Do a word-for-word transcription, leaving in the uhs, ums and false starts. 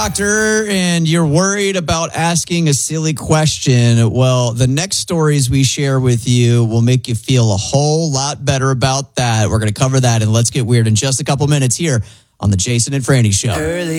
Doctor, and you're worried about asking a silly question. Well, the next stories we share with you will make you feel a whole lot better about that. We're going to cover that, and let's get weird in just a couple minutes here on the Jason and Franny Show. Early